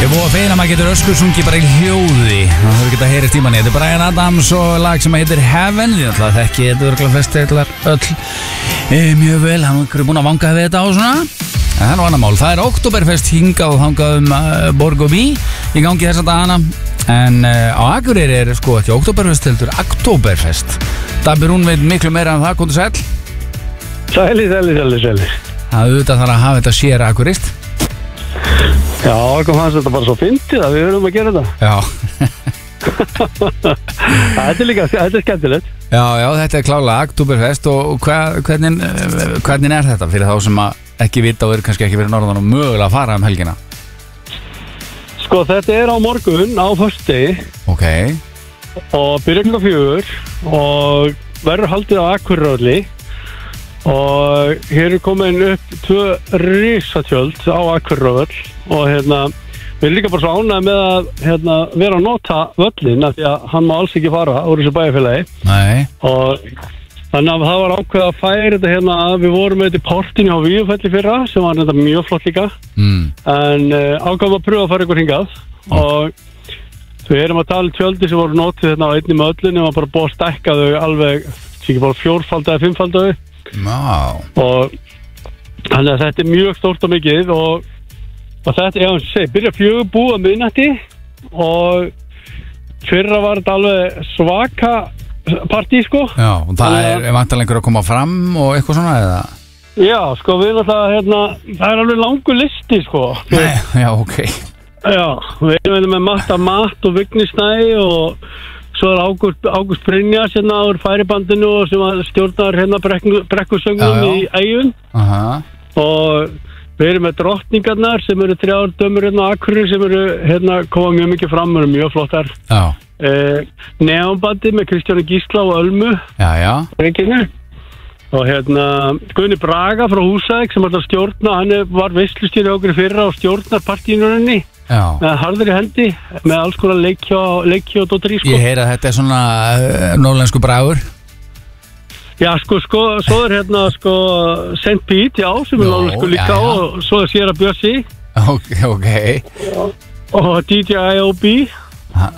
er búið að feina að maður getur öskursungi bara í hljóði. Það þurfi ekki að heyra tímanni. Þetta er Bryan Adams og lag sem heitir Heaven. Því alltaf þekki þetta örgulega flesti öll mjög vel. Hann er búin að vanga við þetta á svona. En það er nú annar mál. Það er Oktoberfest hingað og þangað Borg og Bí í gangi þessa dagana. En á Akureyri er sko ekki Oktoberfest heldur Oktoberfest. Dabbi Rún veit miklu meira en það. Komdu sæll. Sæli. Það auðvitað þarf að hafa þetta sér akurist. Já, okkur fannst þetta bara svo fyndið að við verðum að gera þetta. Já. Þetta er skemmtilegt. Já, þetta er klálega Oktoberfest og hvernig er þetta fyrir þá sem að ekki vita og eru kannski ekki verið norðan og mögulega að fara helgina? Sko, þetta er á morgun á föstudegi. Ok. Og byrja klukkan 4 og verður haldið á Akureyri. Og hér er komin upp 2 risatjöld á Akureyri og við erum líka bara svo ánægð með að vera að nota völlin af því að hann má alls ekki fara úr þessu bæjarfélagi. Nei. Og þannig að það var ákveð að færa þetta að við vorum með þetta í portinu á Víðufelli fyrra sem var þetta mjög flott líka. En ákveðum að pröfa að fara ykkur hingað og við erum að tala tjöldi sem voru notið á einni með öllin og bara búið að stækka þau alveg, ekki bara 4-falda eða 5-falda þau. Og þannig að þetta er mjög stórt og mikið og þetta, já, eins og segi, byrja 4 búa miðnætti og fyrra var þetta alveg svaka partí, sko. Já, og það er vantanlega einhver að koma fram og eitthvað svona, eða? Já, sko, við náttúrulega, það er alveg langur listi, sko. Nei, já, ok. Já, við erum með Matt og Vigni Snæ og svo er Ágúst Brynjas úr færibandinu sem stjórnar brekkusöngnum í Eyjum. Og við erum með drottningarnar sem eru 3 dömur á Akureyri sem eru koma mjög mikið fram og eru mjög flottar. Neonbandi með Kristjáni Gísla og Ölmu. Renginu. Og Guðni Braga frá Húsavík sem að stjórna, hann var veislustjóri okkur fyrra og stjórnar partíinunni. Með harður í hendi með alls konar leiki og dótari, sko. Ég heyra að þetta er svona norðlensku bragur. Já, sko, svo er St. Pete, já, sem er norðlensku líka og svo er Sierra Bjössi. Ok. Og DJ IOB